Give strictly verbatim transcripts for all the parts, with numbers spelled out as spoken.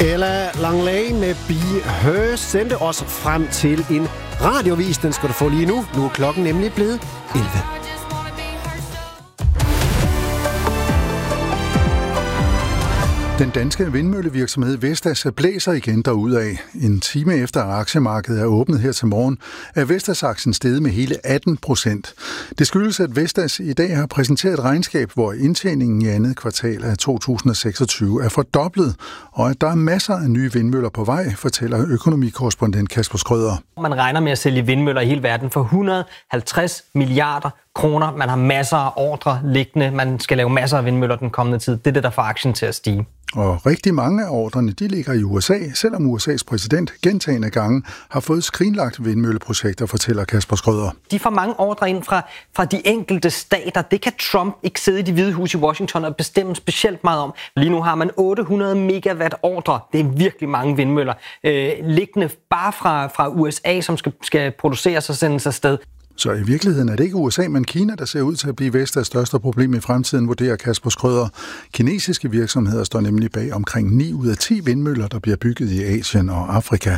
Ella Langley med Be Her sendte os frem til en radiovis. Den skal du få lige nu. Nu er klokken nemlig blevet elleve. Den danske vindmøllevirksomhed Vestas blæser igen derudad. En time efter aktiemarkedet er åbnet her til morgen, er Vestas-aktien steget med hele atten procent. Det skyldes, at Vestas i dag har præsenteret et regnskab, hvor indtjeningen i andet kvartal af to tusind seksogtyve er fordoblet, og at der er masser af nye vindmøller på vej, fortæller økonomikorrespondent Kasper Schrøder. Man regner med at sælge vindmøller i hele verden for et hundrede og halvtreds milliarder kroner. Man har masser af ordre liggende. Man skal lave masser af vindmøller den kommende tid. Det er det, der får aktien til at stige. Og rigtig mange af ordrene, de ligger i U S A, selvom U S A's præsident gentagne gange har fået skrinlagt vindmølleprojekter, fortæller Kasper Schrøder. De får mange ordre ind fra, fra de enkelte stater. Det kan Trump ikke sidde i Det Hvide Hus i Washington og bestemme specielt meget om. Lige nu har man otte hundrede megawatt ordre. Det er virkelig mange vindmøller. Øh, liggende bare fra, fra U S A, som skal, skal produceres og sendes afsted. Så i virkeligheden er det ikke U S A, men Kina, der ser ud til at blive Vestas største problem i fremtiden, vurderer Kasper Schrøder. Kinesiske virksomheder står nemlig bag omkring ni ud af ti vindmøller, der bliver bygget i Asien og Afrika.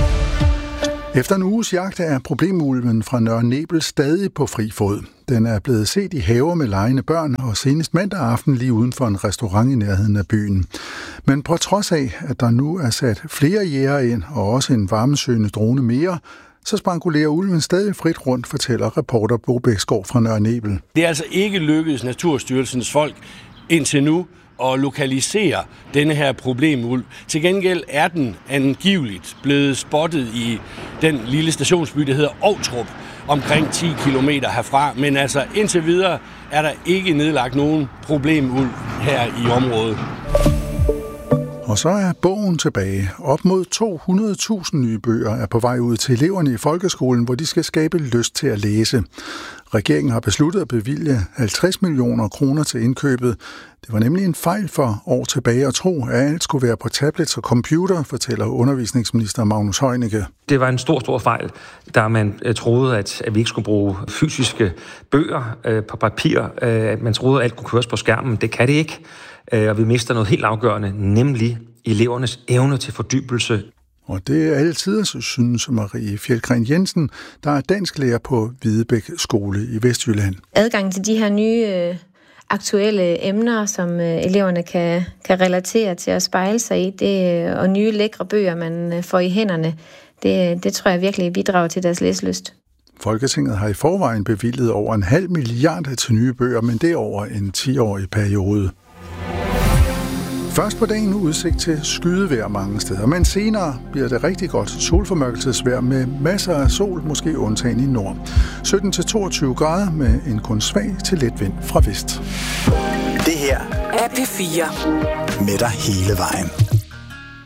Efter en uges jagt er problemulven fra Nørre Nebel stadig på fri fod. Den er blevet set i haver med legende børn og senest mandag aften lige uden for en restaurant i nærheden af byen. Men på trods af, at der nu er sat flere jægere ind og også en varmesøgende drone mere, så spankulerer ulven stadig frit rundt, fortæller reporter Bo Bæksgaard fra Nørre Nebel. Det er altså ikke lykkedes Naturstyrelsens folk indtil nu at lokalisere denne her problemulv. Til gengæld er den angiveligt blevet spottet i den lille stationsby, der hedder Ovtrup, omkring ti kilometer herfra. Men altså indtil videre er der ikke nedlagt nogen problemulv her i området. Og så er bogen tilbage. Op mod to hundrede tusind nye bøger er på vej ud til eleverne i folkeskolen, hvor de skal skabe lyst til at læse. Regeringen har besluttet at bevilge halvtreds millioner kroner til indkøbet. Det var nemlig en fejl for år tilbage at tro, at alt skulle være på tablets og computer, fortæller undervisningsminister Magnus Heunicke. Det var en stor, stor fejl, da man troede, at vi ikke skulle bruge fysiske bøger på papir. At man troede, at alt kunne køres på skærmen. Det kan det ikke. Og vi mister noget helt afgørende, nemlig elevernes evne til fordybelse. Og det er altid, så synes Marie Fjeldgren Jensen, der er dansklærer på Hvidebæk Skole i Vestjylland. Adgang til de her nye øh, aktuelle emner, som øh, eleverne kan, kan relatere til at spejle sig i, det, øh, og nye lækre bøger, man øh, får i hænderne, det, det tror jeg virkelig bidrager til deres læselyst. Folketinget har i forvejen bevilget over en halv milliard til nye bøger, men det er over en ti-årig periode. Først på dagen udsigt til skydevejr mange steder, men senere bliver det rigtig godt solformørkelsesvejr med masser af sol, måske undtagen i nord. sytten til toogtyve grader med en kun svag til let vind fra vest. Det her er P fire med dig hele vejen.